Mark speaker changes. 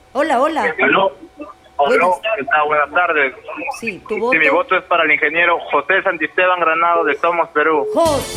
Speaker 1: Hola, hola.
Speaker 2: Aló,
Speaker 1: Buenas.
Speaker 2: aló, ¿qué tal? Buenas tardes.
Speaker 1: Sí, tu
Speaker 2: Sí, mi
Speaker 1: voto.
Speaker 2: voto es para el ingeniero José Santisteban Granado de Somos Perú.
Speaker 1: José.